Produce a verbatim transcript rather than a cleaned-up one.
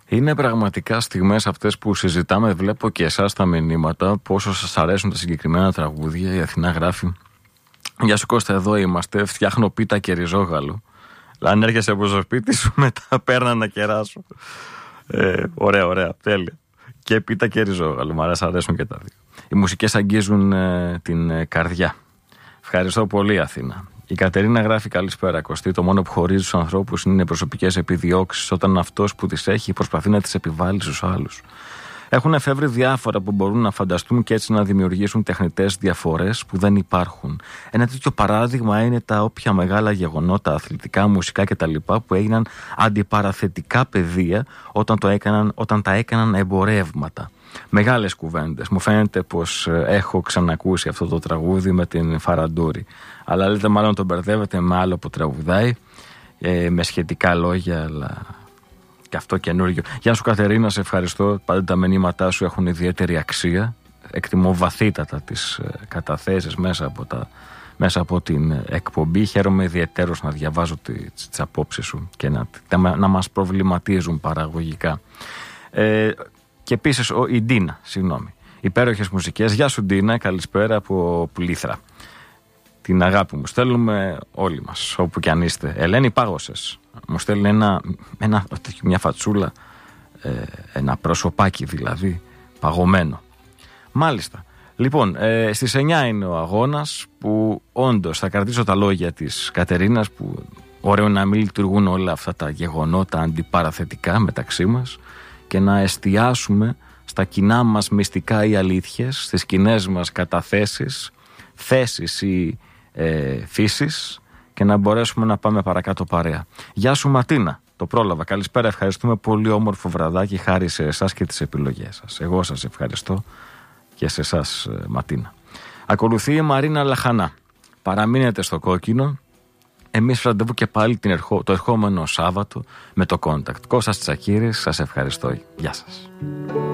Είναι πραγματικά στιγμές αυτές που συζητάμε. Βλέπω και εσάς τα μηνύματα, πόσο σας αρέσουν τα συγκεκριμένα τραγούδια. Η Αθηνά γράφει: Γεια σου Κώστα, εδώ είμαστε. Φτιάχνω πίτα και ριζόγαλο. Αν έρχεσαι από το σπίτι σου, μετά παίρνα να κεράσω. Ε, ωραία, ωραία, τέλεια. Και πίτα και ριζόγαλο. Μ' αρέσουν και τα δύο. Οι μουσικές αγγίζουν ε, την ε, καρδιά. Ευχαριστώ πολύ, Αθήνα. Η Κατερίνα γράφει: Καλησπέρα, Κωστή. Το μόνο που χωρίζει τους ανθρώπους είναι οι προσωπικές επιδιώξεις, όταν αυτός που τις έχει προσπαθεί να τις επιβάλλει στους άλλους. Έχουν εφεύρει διάφορα που μπορούν να φανταστούν και έτσι να δημιουργήσουν τεχνητές διαφορές που δεν υπάρχουν. Ένα τέτοιο παράδειγμα είναι τα όποια μεγάλα γεγονότα, αθλητικά, μουσικά κτλ. Που έγιναν αντιπαραθετικά πεδία όταν, το έκαναν, όταν τα έκαναν εμπορεύματα. Μεγάλες κουβέντες. Μου φαίνεται πως έχω ξανακούσει αυτό το τραγούδι με την Φαραντούρη. Αλλά λέτε μάλλον τον μπερδεύετε με άλλο που τραγουδάει, ε, με σχετικά λόγια, αλλά και αυτό καινούργιο. Γεια σου Κατερίνα, σε ευχαριστώ. Πάντα τα μηνύματά σου έχουν ιδιαίτερη αξία. Εκτιμώ βαθύτατα τις καταθέσεις μέσα από, τα, μέσα από την εκπομπή. Χαίρομαι ιδιαιτέρως να διαβάζω τις, τις απόψεις σου και να, να μας προβληματίζουν παραγωγικά. Ε, και επίσης ο, η Ντίνα, συγγνώμη. Υπέροχες μουσικές. Γεια σου Ντίνα, καλησπέρα από Πλήθρα. Την αγάπη μου στέλνουμε όλοι μας, όπου κι αν είστε. Ελένη, πάγωσες. Μου στέλνει ένα, ένα, μια φατσούλα, ε, ένα προσωπάκι δηλαδή, παγωμένο. Μάλιστα. Λοιπόν, ε, στις εννιά είναι ο αγώνας, που όντως θα κρατήσω τα λόγια της Κατερίνας, που ωραίο να μην λειτουργούν όλα αυτά τα γεγονότα αντιπαραθετικά μεταξύ μας και να εστιάσουμε στα κοινά μας μυστικά ή αλήθειες, στις κοινές μας καταθέσεις, θέσεις ή ε, φύσεις, και να μπορέσουμε να πάμε παρακάτω παρέα. Γεια σου Ματίνα, το πρόλαβα. Καλησπέρα, ευχαριστούμε, πολύ όμορφο βραδάκι χάρη σε εσάς και τις επιλογές σας. Εγώ σας ευχαριστώ και σε εσάς Ματίνα. Ακολουθεί η Μαρίνα Λαχανά. Παραμείνετε στο κόκκινο. Εμείς ραντεβού και πάλι την ερχό, το ερχόμενο Σάββατο με το Contact. Κώστας Τσακύρης, σας ευχαριστώ. Γεια σας.